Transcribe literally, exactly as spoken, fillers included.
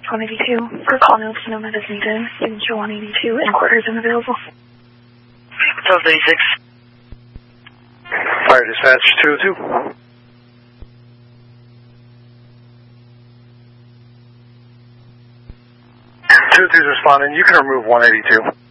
one eighty-two. For call notes, no med is needed. Signature one eighty-two and quarters unavailable. twelve eighty-six. Fire dispatch two oh two. two oh two's responding. You can remove one eighty-two.